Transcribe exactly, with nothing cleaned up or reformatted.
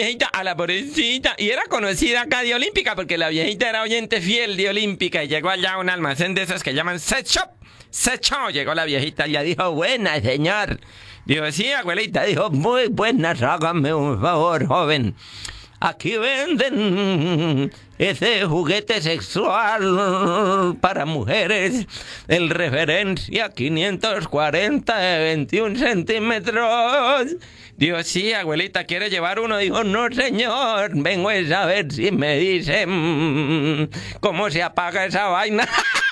viejita, a la pobrecita, y era conocida acá de Olímpica, porque la viejita era oyente fiel de Olímpica, y llegó allá a un almacén de esos que llaman sex shop, sex shop, llegó la viejita, y ya dijo, buena, señor. Dijo, sí, abuelita, dijo, muy buenas, hágame un favor, joven. Aquí venden ese juguete sexual para mujeres, el referencia quinientos cuarenta de veintiún centímetros. Dijo, sí, abuelita, ¿quiere llevar uno? Dijo, no, señor, vengo a saber si me dicen cómo se apaga esa vaina.